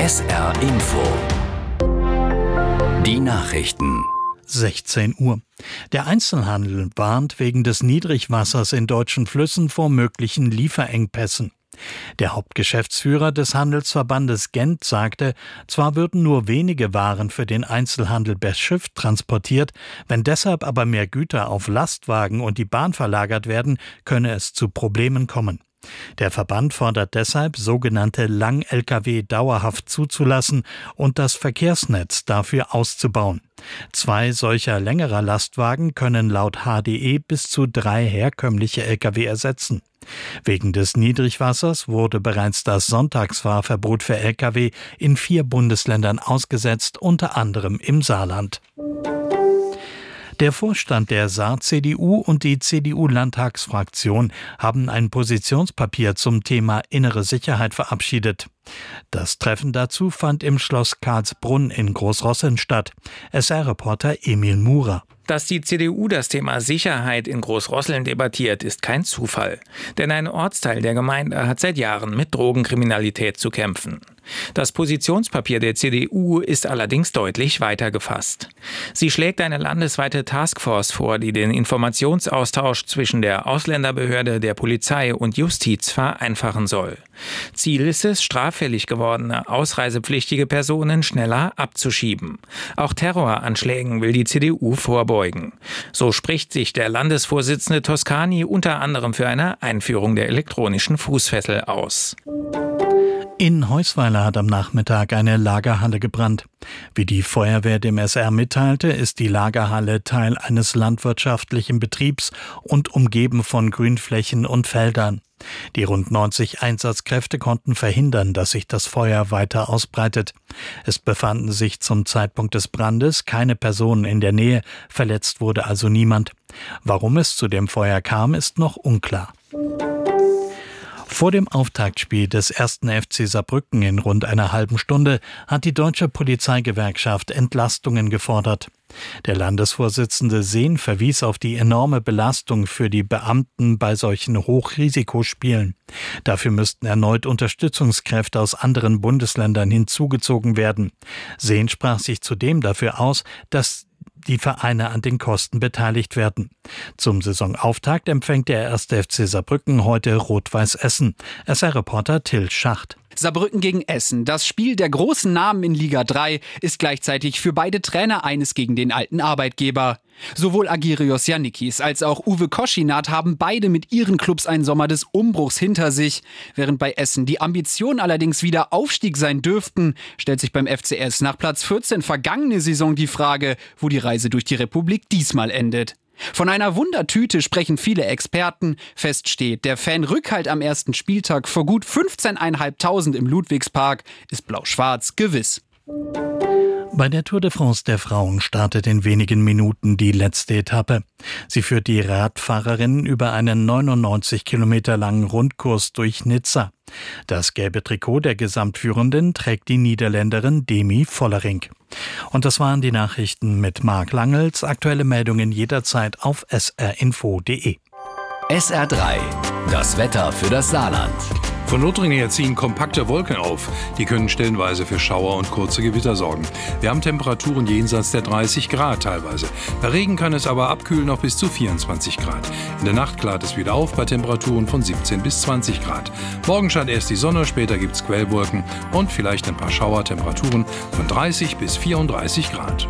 SR Info. Die Nachrichten. 16 Uhr. Der Einzelhandel warnt wegen des Niedrigwassers in deutschen Flüssen vor möglichen Lieferengpässen. Der Hauptgeschäftsführer des Handelsverbandes Gent sagte, zwar würden nur wenige Waren für den Einzelhandel per Schiff transportiert, wenn deshalb aber mehr Güter auf Lastwagen und die Bahn verlagert werden, könne es zu Problemen kommen. Der Verband fordert deshalb, sogenannte Lang-Lkw dauerhaft zuzulassen und das Verkehrsnetz dafür auszubauen. 2 solcher längerer Lastwagen können laut HDE bis zu 3 herkömmliche Lkw ersetzen. Wegen des Niedrigwassers wurde bereits das Sonntagsfahrverbot für Lkw in 4 Bundesländern ausgesetzt, unter anderem im Saarland. Der Vorstand der Saar-CDU und die CDU-Landtagsfraktion haben ein Positionspapier zum Thema innere Sicherheit verabschiedet. Das Treffen dazu fand im Schloss Karlsbrunn in Großrosseln statt. SR-Reporter Emil Murer. Dass die CDU das Thema Sicherheit in Großrosseln debattiert, ist kein Zufall. Denn ein Ortsteil der Gemeinde hat seit Jahren mit Drogenkriminalität zu kämpfen. Das Positionspapier der CDU ist allerdings deutlich weiter gefasst. Sie schlägt eine landesweite Taskforce vor, die den Informationsaustausch zwischen der Ausländerbehörde, der Polizei und Justiz vereinfachen soll. Ziel ist es, straffällig gewordene, ausreisepflichtige Personen schneller abzuschieben. Auch Terroranschlägen will die CDU vorbeugen. So spricht sich der Landesvorsitzende Toscani unter anderem für eine Einführung der elektronischen Fußfessel aus. In Heusweiler hat am Nachmittag eine Lagerhalle gebrannt. Wie die Feuerwehr dem SR mitteilte, ist die Lagerhalle Teil eines landwirtschaftlichen Betriebs und umgeben von Grünflächen und Feldern. Die rund 90 Einsatzkräfte konnten verhindern, dass sich das Feuer weiter ausbreitet. Es befanden sich zum Zeitpunkt des Brandes keine Personen in der Nähe, verletzt wurde also niemand. Warum es zu dem Feuer kam, ist noch unklar. Vor dem Auftaktspiel des 1. FC Saarbrücken in rund einer halben Stunde hat die Deutsche Polizeigewerkschaft Entlastungen gefordert. Der Landesvorsitzende Sehn verwies auf die enorme Belastung für die Beamten bei solchen Hochrisikospielen. Dafür müssten erneut Unterstützungskräfte aus anderen Bundesländern hinzugezogen werden. Sehn sprach sich zudem dafür aus, dass die Vereine an den Kosten beteiligt werden. Zum Saisonauftakt empfängt der 1. FC Saarbrücken heute Rot-Weiß Essen. SR-Reporter Till Schacht. Saarbrücken gegen Essen. Das Spiel der großen Namen in Liga 3 ist gleichzeitig für beide Trainer eines gegen den alten Arbeitgeber. Sowohl Agirios Yannikis als auch Uwe Koschinat haben beide mit ihren Clubs einen Sommer des Umbruchs hinter sich. Während bei Essen die Ambitionen allerdings wieder Aufstieg sein dürften, stellt sich beim FCS nach Platz 14 vergangene Saison die Frage, wo die Reise durch die Republik diesmal endet. Von einer Wundertüte sprechen viele Experten. Fest steht, der Fanrückhalt am ersten Spieltag vor gut 15.500 im Ludwigspark ist blau-schwarz gewiss. Bei der Tour de France der Frauen startet in wenigen Minuten die letzte Etappe. Sie führt die Radfahrerinnen über einen 99 Kilometer langen Rundkurs durch Nizza. Das gelbe Trikot der Gesamtführenden trägt die Niederländerin Demi Vollering. Und das waren die Nachrichten mit Marc Langels. Aktuelle Meldungen jederzeit auf srinfo.de. SR3, das Wetter für das Saarland. Von Lothringen her ziehen kompakte Wolken auf. Die können stellenweise für Schauer und kurze Gewitter sorgen. Wir haben Temperaturen jenseits der 30 Grad teilweise. Bei Regen kann es aber abkühlen auf bis zu 24 Grad. In der Nacht klart es wieder auf bei Temperaturen von 17 bis 20 Grad. Morgen scheint erst die Sonne, später gibt es Quellwolken und vielleicht ein paar Schauertemperaturen von 30 bis 34 Grad.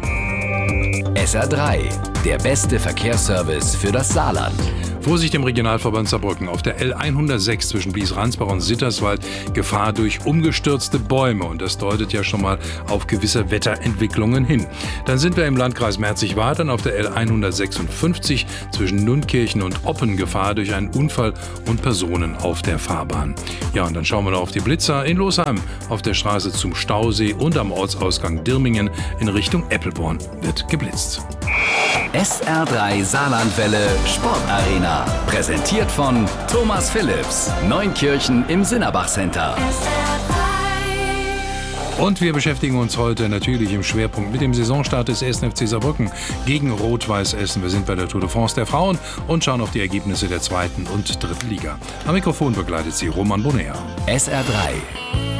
SR3, der beste Verkehrsservice für das Saarland. Vorsicht im Regionalverband Saarbrücken. Auf der L106 zwischen Blies-Ransbach und Sitterswald Gefahr durch umgestürzte Bäume. Und das deutet ja schon mal auf gewisse Wetterentwicklungen hin. Dann sind wir im Landkreis Merzig-Wadern auf der L156 zwischen Nunnkirchen und Oppen Gefahr durch einen Unfall und Personen auf der Fahrbahn. Ja, und dann schauen wir noch auf die Blitzer in Losheim. Auf der Straße zum Stausee und am Ortsausgang Dirmingen in Richtung Eppelborn wird geblitzt. SR3 Saarlandwelle Sportarena. Präsentiert von Thomas Phillips. Neunkirchen im Sinnerbach Center. Und wir beschäftigen uns heute natürlich im Schwerpunkt mit dem Saisonstart des 1. FC Saarbrücken gegen Rot-Weiß Essen. Wir sind bei der Tour de France der Frauen und schauen auf die Ergebnisse der 2. und 3. Liga. Am Mikrofon begleitet sie Roman Bonner. SR3.